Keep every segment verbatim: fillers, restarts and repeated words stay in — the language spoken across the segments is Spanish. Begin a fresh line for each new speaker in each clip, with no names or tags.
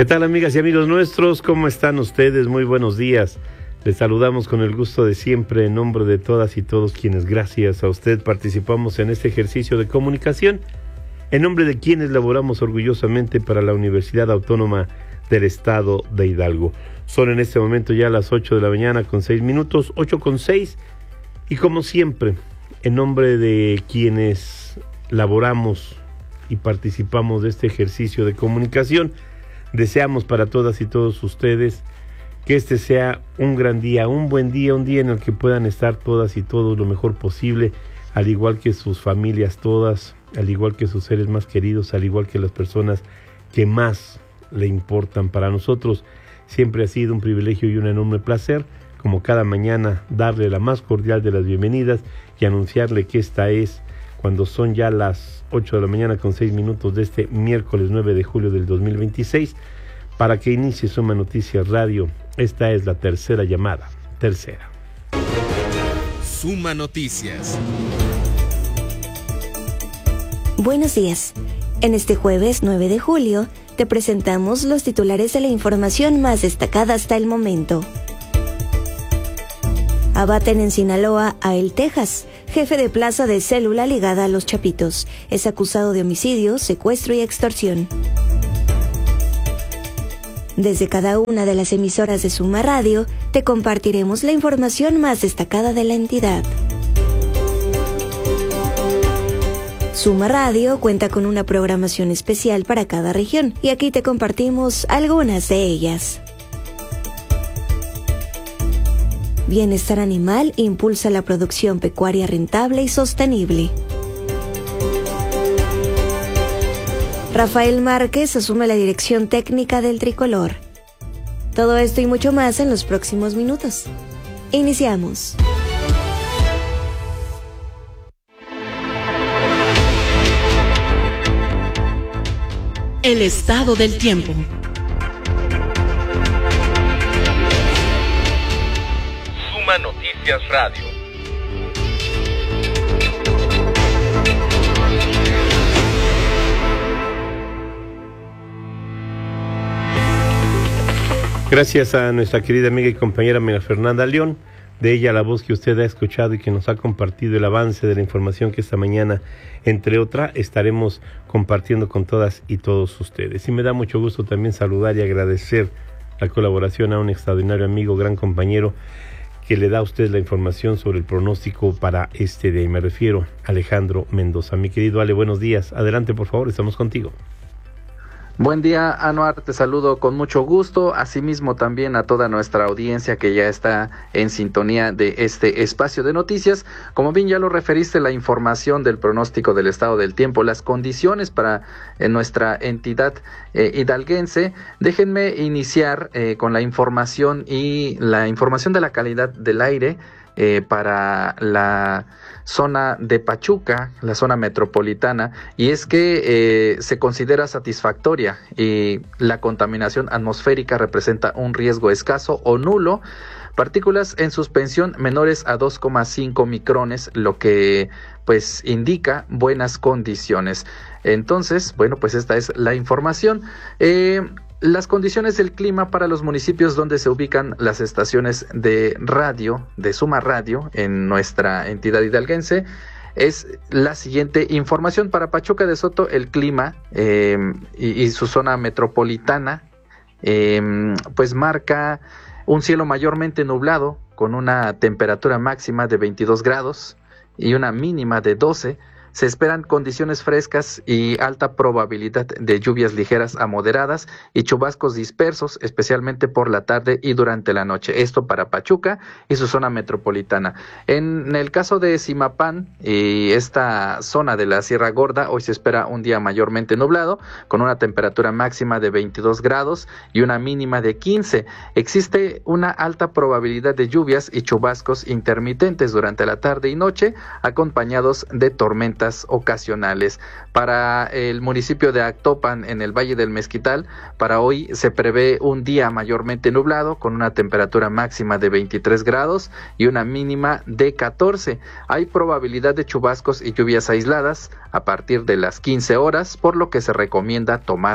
¿Qué tal, amigas y amigos nuestros? ¿Cómo están ustedes? Muy buenos días. Les saludamos con el gusto de siempre en nombre de todas y todos quienes gracias a usted participamos en este ejercicio de comunicación, en nombre de quienes laboramos orgullosamente para la Universidad Autónoma del Estado de Hidalgo. Son en este momento ya las ocho de la mañana con seis minutos, ocho con seis, y como siempre, en nombre de quienes laboramos y participamos de este ejercicio de comunicación, deseamos para todas y todos ustedes que este sea un gran día, un buen día, un día en el que puedan estar todas y todos lo mejor posible, al igual que sus familias todas, al igual que sus seres más queridos, al igual que las personas que más le importan. Para nosotros siempre ha sido un privilegio y un enorme placer, como cada mañana, darle la más cordial de las bienvenidas y anunciarle que esta es, cuando son ya las ocho de la mañana con seis minutos de este miércoles nueve de julio del dos mil veintiséis, para que inicie Suma Noticias Radio. Esta es la tercera llamada, tercera.
Suma Noticias.
Buenos días. En este jueves nueve de julio, te presentamos los titulares de la información más destacada hasta el momento. Abaten en Sinaloa a El Texas, jefe de plaza de célula ligada a Los Chapitos. Es acusado de homicidio, secuestro y extorsión. Desde cada una de las emisoras de Suma Radio, te compartiremos la información más destacada de la entidad. Suma Radio cuenta con una programación especial para cada región y aquí te compartimos algunas de ellas. Bienestar Animal impulsa la producción pecuaria rentable y sostenible. Rafael Márquez asume la dirección técnica del Tricolor. Todo esto y mucho más en los próximos minutos. Iniciamos.
El estado del tiempo.
Suma Noticias Radio.
Gracias a nuestra querida amiga y compañera María Fernanda León, de ella la voz que usted ha escuchado y que nos ha compartido el avance de la información que esta mañana, entre otras, estaremos compartiendo con todas y todos ustedes. Y me da mucho gusto también saludar y agradecer la colaboración a un extraordinario amigo, gran compañero, que le da a usted la información sobre el pronóstico para este día. Y me refiero a Alejandro Mendoza. Mi querido Ale, buenos días. Adelante, por favor, estamos contigo.
Buen día, Anuar, te saludo con mucho gusto, asimismo también a toda nuestra audiencia que ya está en sintonía de este espacio de noticias. Como bien ya lo referiste, la información del pronóstico del estado del tiempo, las condiciones para eh, nuestra entidad eh, hidalguense. Déjenme iniciar eh, con la información y la información de la calidad del aire eh, para la zona de Pachuca, la zona metropolitana, y es que eh, se considera satisfactoria y la contaminación atmosférica representa un riesgo escaso o nulo, partículas en suspensión menores a dos coma cinco micrones, lo que pues indica buenas condiciones. Entonces, bueno, pues esta es la información. Eh, Las condiciones del clima para los municipios donde se ubican las estaciones de radio, de Suma Radio, en nuestra entidad hidalguense, es la siguiente información. Para Pachuca de Soto, el clima eh, y, y su zona metropolitana, eh, pues marca un cielo mayormente nublado, con una temperatura máxima de veintidós grados y una mínima de doce. Se esperan condiciones frescas y alta probabilidad de lluvias ligeras a moderadas y chubascos dispersos, especialmente por la tarde y durante la noche. Esto para Pachuca y su zona metropolitana. En el caso de Zimapán y esta zona de la Sierra Gorda, hoy se espera un día mayormente nublado, con una temperatura máxima de veintidós grados y una mínima de quince. Existe una alta probabilidad de lluvias y chubascos intermitentes durante la tarde y noche, acompañados de tormentas ocasionales. Para el municipio de Actopan, en el Valle del Mezquital, para hoy se prevé un día mayormente nublado, con una temperatura máxima de veintitrés grados y una mínima de catorce. Hay probabilidad de chubascos y lluvias aisladas a partir de las quince horas, por lo que se recomienda tomar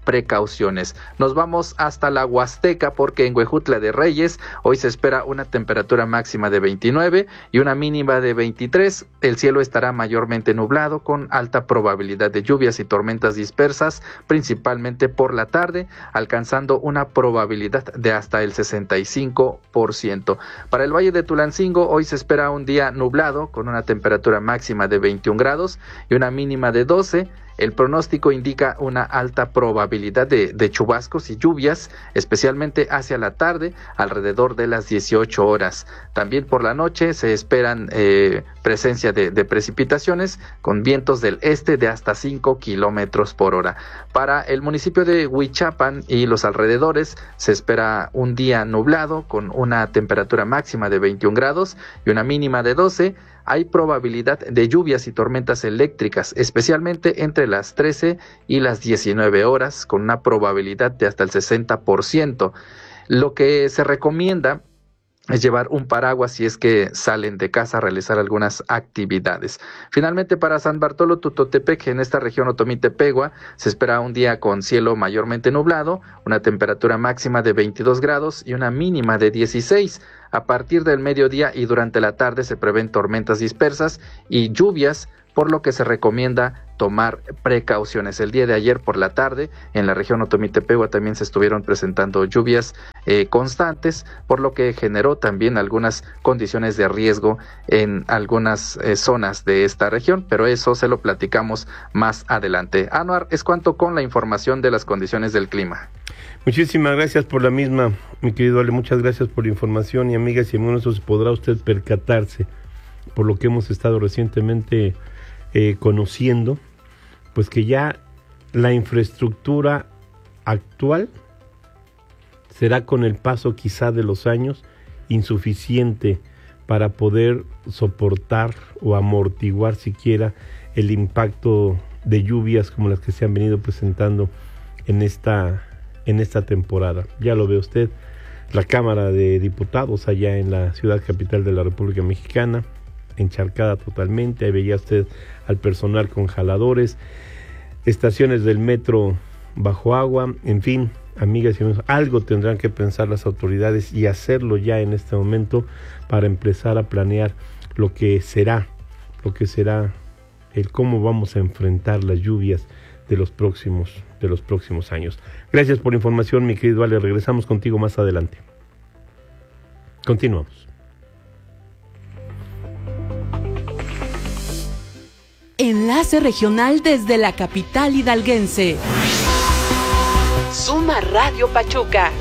precauciones. Nos vamos hasta la Huasteca porque en Huejutla de Reyes hoy se espera una temperatura máxima de veintinueve y una mínima de veintitrés. El cielo estará mayormente nublado con alta probabilidad de lluvias y tormentas dispersas, principalmente por la tarde, alcanzando una probabilidad de hasta el sesenta y cinco por ciento. Para el Valle de Tulancingo hoy se espera un día nublado con una temperatura máxima de veintiún grados y una mínima de doce. El pronóstico indica una alta probabilidad de, de chubascos y lluvias, especialmente hacia la tarde, alrededor de las dieciocho horas. También por la noche se esperan eh, presencia de, de precipitaciones con vientos del este de hasta cinco kilómetros por hora. Para el municipio de Huichapan y los alrededores se espera un día nublado con una temperatura máxima de veintiún grados y una mínima de doce. Hay probabilidad de lluvias y tormentas eléctricas, especialmente entre las trece y las diecinueve horas, con una probabilidad de hasta el sesenta por ciento. Lo que se recomienda es llevar un paraguas si es que salen de casa a realizar algunas actividades. Finalmente, para San Bartolo Tutotepec, en esta región Otomí-Tepegua, se espera un día con cielo mayormente nublado, una temperatura máxima de veintidós grados y una mínima de dieciséis. A partir del mediodía y durante la tarde se prevén tormentas dispersas y lluvias, por lo que se recomienda tomar precauciones. El día de ayer por la tarde en la región Otomí-Tepegua también se estuvieron presentando lluvias eh, constantes, por lo que generó también algunas condiciones de riesgo en algunas eh, zonas de esta región, pero eso se lo platicamos más adelante. Anuar, es cuanto con la información de las condiciones del clima.
Muchísimas gracias por la misma, mi querido Ale, muchas gracias por la información y amigas y amigos, podrá usted percatarse por lo que hemos estado recientemente eh, conociendo, pues que ya la infraestructura actual será con el paso quizá de los años insuficiente para poder soportar o amortiguar siquiera el impacto de lluvias como las que se han venido presentando en esta en esta temporada. Ya lo ve usted, la Cámara de Diputados allá en la ciudad capital de la República Mexicana, encharcada totalmente. Ahí veía usted al personal con jaladores, estaciones del metro bajo agua, en fin, amigas y amigos, algo tendrán que pensar las autoridades y hacerlo ya en este momento para empezar a planear lo que será, lo que será el cómo vamos a enfrentar las lluvias de los próximos, de los próximos años. Gracias por la información, mi querido Ale. Regresamos contigo más adelante. Continuamos.
Enlace regional desde la capital hidalguense. Suma Radio Pachuca.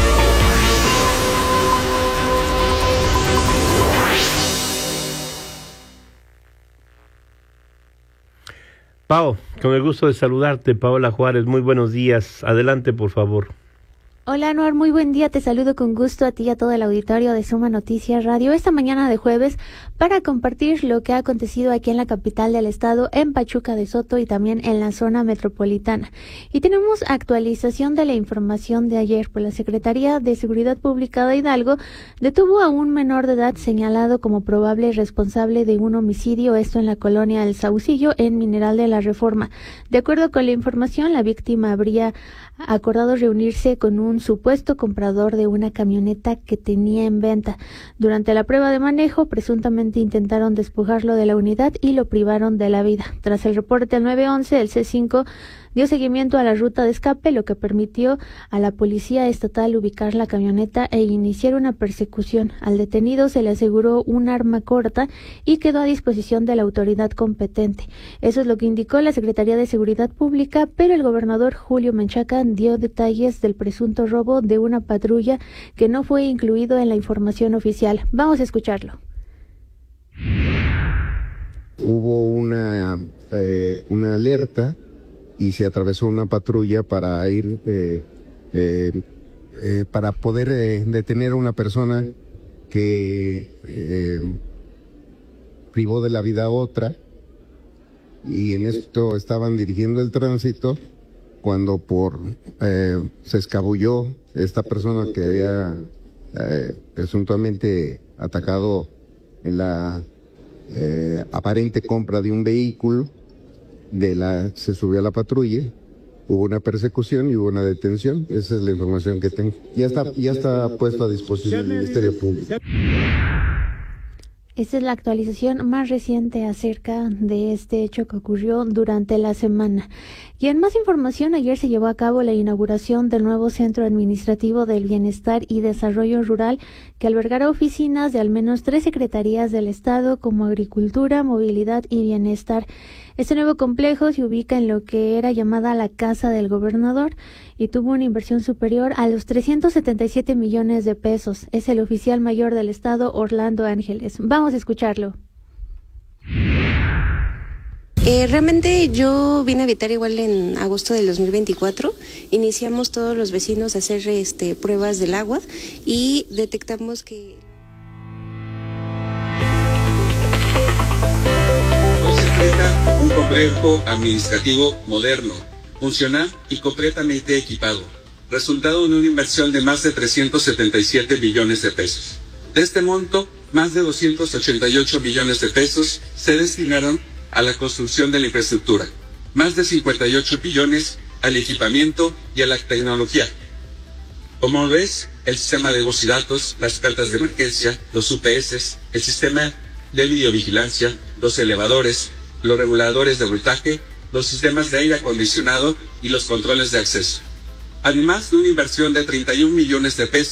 Pao, con el gusto de saludarte, Paola Juárez, muy buenos días. Adelante, por favor.
Hola, Anuar, muy buen día. Te saludo con gusto a ti y a todo el auditorio de Suma Noticias Radio esta mañana de jueves para compartir lo que ha acontecido aquí en la capital del estado, en Pachuca de Soto y también en la zona metropolitana. Y tenemos actualización de la información de ayer, pues la Secretaría de Seguridad Pública de Hidalgo detuvo a un menor de edad señalado como probable responsable de un homicidio, esto en la colonia El Saucillo, en Mineral de la Reforma. De acuerdo con la información, la víctima habría acordado reunirse con un supuesto comprador de una camioneta que tenía en venta. Durante la prueba de manejo, presuntamente intentaron despojarlo de la unidad y lo privaron de la vida. Tras el reporte al nueve once, el C cinco dio seguimiento a la ruta de escape, lo que permitió a la policía estatal ubicar la camioneta e iniciar una persecución. Al detenido se le aseguró un arma corta y quedó a disposición de la autoridad competente. Eso es lo que indicó la Secretaría de Seguridad Pública, pero el gobernador Julio Menchaca dio detalles del presunto robo de una patrulla que no fue incluido en la información oficial. Vamos a escucharlo.
Hubo una, eh, una alerta y se atravesó una patrulla para ir, eh, eh, eh, para poder eh, detener a una persona que eh, privó de la vida a otra, y en esto estaban dirigiendo el tránsito cuando por eh, se escabulló esta persona que había eh, presuntamente atacado en la eh, aparente compra de un vehículo. De la, se subió a la patrulla, hubo una persecución y hubo una detención. Esa es la información que tengo. Ya está, ya está puesto a disposición del Ministerio Público.
Esta es la actualización más reciente acerca de este hecho que ocurrió durante la semana. Y en más información, ayer se llevó a cabo la inauguración del nuevo Centro Administrativo del Bienestar y Desarrollo Rural, que albergará oficinas de al menos tres secretarías del Estado como Agricultura, Movilidad y Bienestar. Este nuevo complejo se ubica en lo que era llamada la Casa del Gobernador y tuvo una inversión superior a los trescientos setenta y siete millones de pesos. Es el oficial mayor del Estado, Orlando Ángeles. Vamos a escucharlo.
Eh, realmente yo vine a habitar igual en agosto del dos mil veinticuatro. Iniciamos todos los vecinos a hacer este, pruebas del agua y detectamos que...
Un complejo administrativo moderno, funcional y completamente equipado, resultado en una inversión de más de trescientos setenta y siete millones de pesos. De este monto, más de doscientos ochenta y ocho millones de pesos se destinaron a la construcción de la infraestructura, más de cincuenta y ocho millones al equipamiento y a la tecnología. Como ves, el sistema de voz y datos, las cartas de emergencia, los U P S, el sistema de videovigilancia, los elevadores, los reguladores de voltaje, los sistemas de aire acondicionado y los controles de acceso. Además de una inversión de treinta y un millones de pesos